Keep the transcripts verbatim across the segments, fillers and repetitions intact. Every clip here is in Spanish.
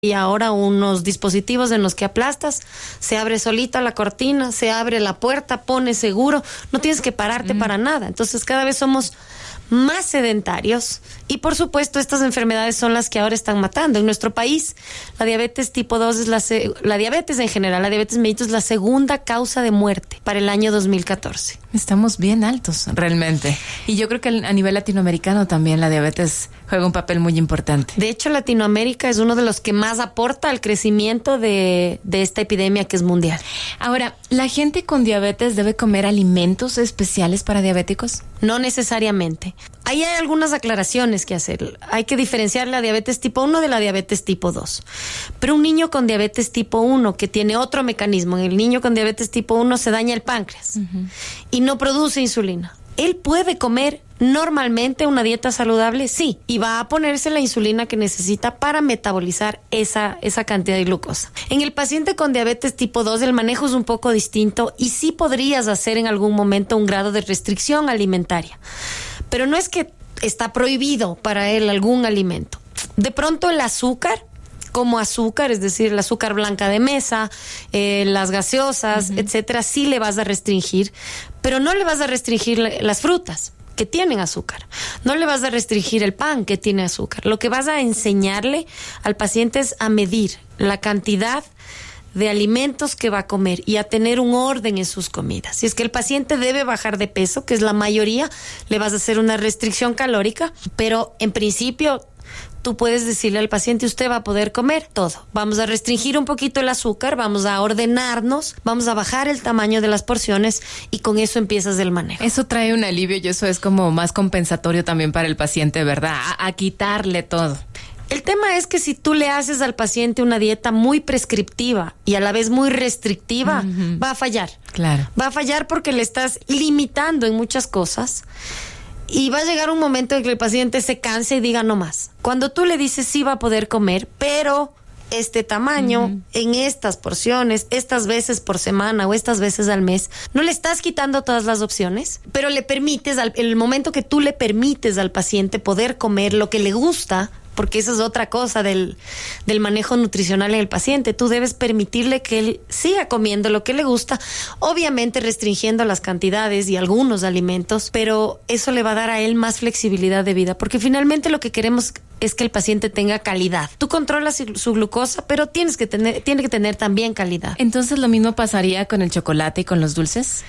y ahora unos dispositivos en los que aplastas, se abre solita la cortina, se abre la puerta, pone seguro, no tienes que pararte mm. para nada. Entonces cada vez somos más sedentarios y por supuesto estas enfermedades son las que ahora están matando. En nuestro país la diabetes tipo dos es la, la diabetes en general, la diabetes mellitus es la segunda causa de muerte para el año dos mil catorce. Estamos bien altos realmente, y yo creo que a nivel latinoamericano también la diabetes juega un papel muy importante. De hecho, Latinoamérica es uno de los que más aporta al crecimiento de, de esta epidemia que es mundial. Ahora, ¿la gente con diabetes debe comer alimentos especiales para diabéticos? No necesariamente. Ahí hay algunas aclaraciones que hacer. Hay que diferenciar la diabetes tipo uno de la diabetes tipo dos. Pero un niño con diabetes tipo uno, que tiene otro mecanismo, en el niño con diabetes tipo uno se daña el páncreas uh-huh. y no produce insulina. ¿Él puede comer normalmente una dieta saludable? Sí, y va a ponerse la insulina que necesita para metabolizar esa, esa cantidad de glucosa. En el paciente con diabetes tipo dos el manejo es un poco distinto y sí podrías hacer en algún momento un grado de restricción alimentaria. Pero no es que está prohibido para él algún alimento. De pronto el azúcar, como azúcar, es decir, el azúcar blanca de mesa, eh, las gaseosas, uh-huh. etcétera, sí le vas a restringir, pero no le vas a restringir las frutas que tienen azúcar. No le vas a restringir el pan que tiene azúcar. Lo que vas a enseñarle al paciente es a medir la cantidad de alimentos que va a comer y a tener un orden en sus comidas. Si es que el paciente debe bajar de peso, que es la mayoría, le vas a hacer una restricción calórica, pero en principio tú puedes decirle al paciente, usted va a poder comer todo. Vamos a restringir un poquito el azúcar, vamos a ordenarnos, vamos a bajar el tamaño de las porciones y con eso empiezas el manejo. Eso trae un alivio y eso es como más compensatorio también para el paciente, ¿verdad? A, a quitarle todo. El tema es que si tú le haces al paciente una dieta muy prescriptiva y a la vez muy restrictiva, uh-huh. va a fallar. Claro. Va a fallar porque le estás limitando en muchas cosas y va a llegar un momento en que el paciente se canse y diga no más. Cuando tú le dices sí va a poder comer, pero este tamaño, uh-huh. en estas porciones, estas veces por semana o estas veces al mes, no le estás quitando todas las opciones, pero le permites, al, el momento que tú le permites al paciente poder comer lo que le gusta, porque esa es otra cosa del, del manejo nutricional en el paciente. Tú debes permitirle que él siga comiendo lo que le gusta, obviamente restringiendo las cantidades y algunos alimentos, pero eso le va a dar a él más flexibilidad de vida, porque finalmente lo que queremos es que el paciente tenga calidad. Tú controlas su, su glucosa, pero tienes que tener, tiene que tener también calidad. Entonces, ¿lo mismo pasaría con el chocolate y con los dulces?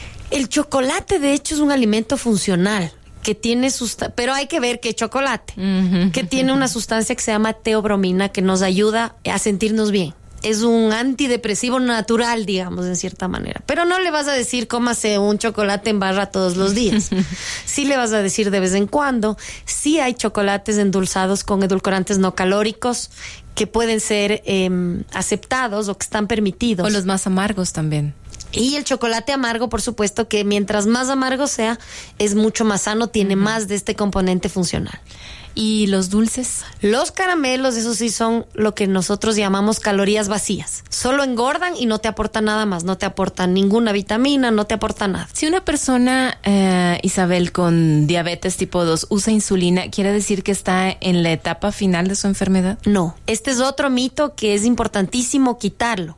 El chocolate, de hecho, es un alimento funcional que tiene sustancia, pero hay que ver qué chocolate, uh-huh. que tiene una sustancia que se llama teobromina, que nos ayuda a sentirnos bien. Es un antidepresivo natural, digamos, en cierta manera. Pero no le vas a decir cómase un chocolate en barra todos los días. Sí le vas a decir de vez en cuando. Sí hay chocolates endulzados con edulcorantes no calóricos que pueden ser eh, aceptados o que están permitidos. O los más amargos también. Y el chocolate amargo, por supuesto, que mientras más amargo sea, es mucho más sano, tiene uh-huh. más de este componente funcional. ¿Y los dulces? Los caramelos, eso sí, son lo que nosotros llamamos calorías vacías. Solo engordan y no te aportan nada más, no te aportan ninguna vitamina, no te aportan nada. Si una persona, eh, Isabel, con diabetes tipo dos usa insulina, ¿quiere decir que está en la etapa final de su enfermedad? No, este es otro mito que es importantísimo quitarlo.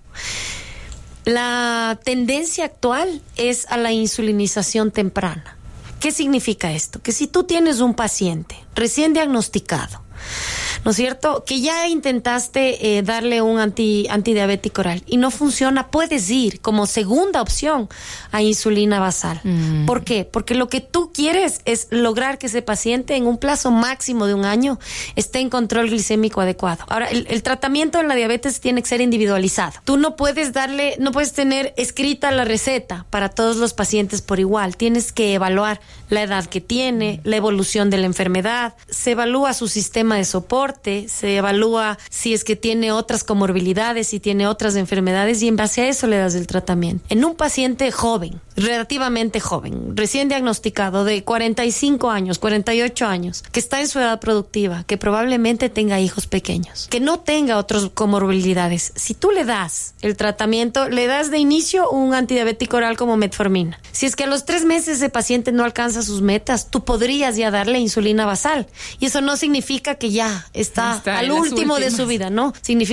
La tendencia actual es a la insulinización temprana. ¿Qué significa esto? Que si tú tienes un paciente recién diagnosticado, ¿no es cierto?, que ya intentaste eh, darle un anti, antidiabético oral y no funciona, puedes ir como segunda opción a insulina basal. Mm. ¿Por qué? Porque lo que tú quieres es lograr que ese paciente en un plazo máximo de un año esté en control glicémico adecuado. Ahora, el, el tratamiento en la diabetes tiene que ser individualizado. Tú no puedes darle, no puedes tener escrita la receta para todos los pacientes por igual. Tienes que evaluar la edad que tiene, la evolución de la enfermedad, se evalúa su sistema de soporte, se evalúa si es que tiene otras comorbilidades, si tiene otras enfermedades, y en base a eso le das el tratamiento. En un paciente joven, relativamente joven, recién diagnosticado, de cuarenta y cinco años, cuarenta y ocho años, que está en su edad productiva, que probablemente tenga hijos pequeños, que no tenga otras comorbilidades, si tú le das el tratamiento, le das de inicio un antidiabético oral como metformina. Si es que a los tres meses ese paciente no alcanza sus metas, tú podrías ya darle insulina basal, y eso no significa que que ya está, Está al en las último de últimas. su vida, no. Significa